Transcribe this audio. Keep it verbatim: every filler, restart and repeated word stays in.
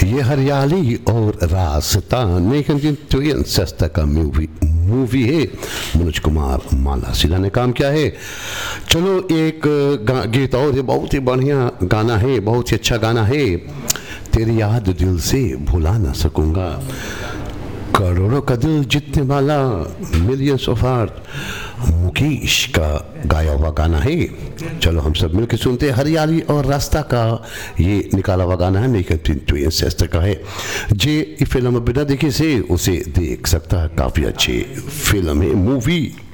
ये हरियाली और रास्ता लेकिन सस्ता का मूवी मूवी है। मनोज कुमार मालासिला ने काम किया है। चलो एक गीत और है, बहुत ही बढ़िया गाना है, बहुत ही अच्छा गाना है। तेरी याद दिल से भुला ना सकूंगा, करोड़ों का दिल जीतने वाला मिलियंस ऑफ हार्ट, मुकेश का गाया हुआ गाना है। चलो हम सब मिलकर सुनते हैं हरियाली और रास्ता का ये निकाला हुआ गाना है, लेकिन ट्विन का है। जे ये फिल्म बिना देखे से उसे देख सकता है, काफ़ी अच्छी फिल्म है, मूवी।